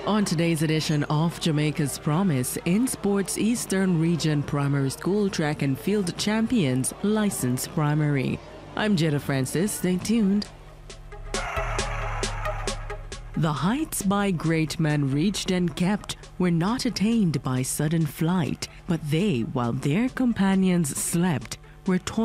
On today's edition of Jamaica's Promise, in Sports Eastern Region Primary School Track and Field Champions License Primary. I'm Jetta Francis. Stay tuned. The heights by great men reached and kept were not attained by sudden flight, but they, while their companions slept, were